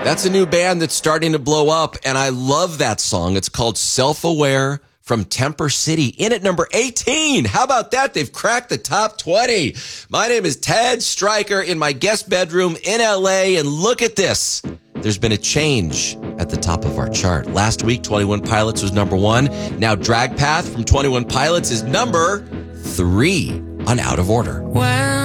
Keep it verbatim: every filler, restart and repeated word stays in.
That's a new band that's starting to blow up, and I love that song. It's called Self-Aware from Temper City, in at number eighteen. How about that? They've cracked the top twenty. My name is Ted Stryker in my guest bedroom in L A, and look at this. There's been a change at the top of our chart. Last week, twenty-one Pilots was number one. Now Drag Path from twenty-one Pilots is number three on Out of Order. When